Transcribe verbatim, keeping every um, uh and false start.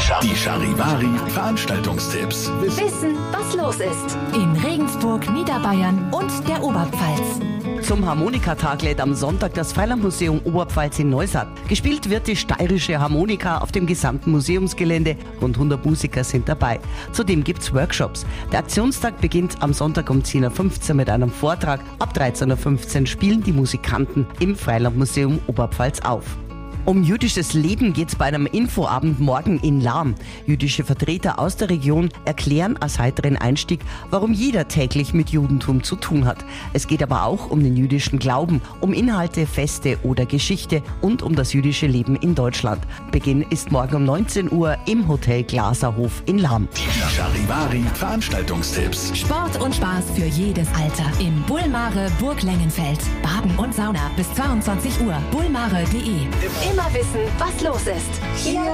Die Charivari Veranstaltungstipps. Wissen, was los ist. In Regensburg, Niederbayern und der Oberpfalz. Zum Harmonikatag lädt am Sonntag das Freilandmuseum Oberpfalz in Neustadt. Gespielt wird die steirische Harmonika auf dem gesamten Museumsgelände. Rund hundert Musiker sind dabei. Zudem gibt's Workshops. Der Aktionstag beginnt am Sonntag um zehn Uhr fünfzehn mit einem Vortrag. Ab dreizehn Uhr fünfzehn spielen die Musikanten im Freilandmuseum Oberpfalz auf. Um jüdisches Leben geht's bei einem Infoabend morgen in Lahm. Jüdische Vertreter aus der Region erklären als heiteren Einstieg, warum jeder täglich mit Judentum zu tun hat. Es geht aber auch um den jüdischen Glauben, um Inhalte, Feste oder Geschichte und um das jüdische Leben in Deutschland. Beginn ist morgen um neunzehn Uhr im Hotel Glaserhof in Lahm. Die Charivari Veranstaltungstipps. Sport und Spaß für jedes Alter. Im Bullmare Burg Lengenfeld. Baden und Sauna bis zweiundzwanzig Uhr. bullmare punkt de. Immer wissen, was los ist. Hier